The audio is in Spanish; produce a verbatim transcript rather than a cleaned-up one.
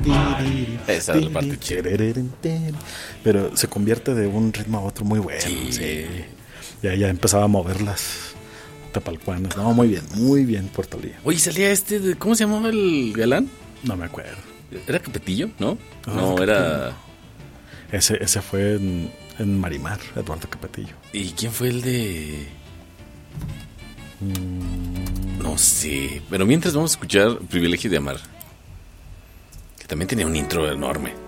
Esa es la parte chida. Pero se convierte de un ritmo a otro muy bueno. Sí. Sí. Ya, ya empezaba a mover las tepalcuanas. No, muy bien, muy bien, Portalía. Oye, salía este, de, ¿cómo se llamaba el galán? No me acuerdo. ¿Era Capetillo? ¿No? No, No, Capetillo. era... Ese, ese fue en, en Marimar, Eduardo Capetillo. ¿Y quién fue el de...? Mm. No sé. Pero mientras vamos a escuchar Privilegio de Amar, que también tenía un intro enorme.